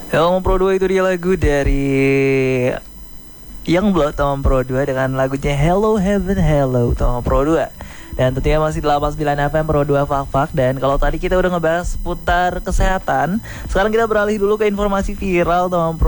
Hello Pro 2 itu dia lagu dari Youngblood Tom Pro 2 dengan lagunya Hello Heaven Hello Tom Pro 2. Dan tentunya masih 89 FM Pro 2 Fak. Dan kalau tadi kita udah ngebahas seputar kesehatan, sekarang kita beralih dulu ke informasi viral Tom Pro